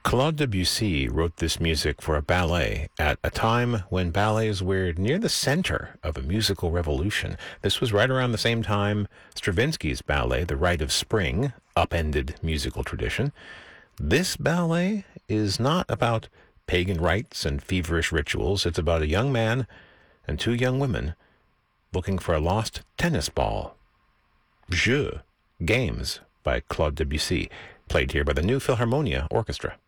Claude Debussy wrote this music for a ballet at a time when ballets were near the center of a musical revolution. This was right around the same time Stravinsky's ballet, The Rite of Spring, upended musical tradition. This ballet is not about pagan rites and feverish rituals. It's about a young man and two young women looking for a lost tennis ball. Jeux, Games by Claude Debussy, played here by the New Philharmonia Orchestra.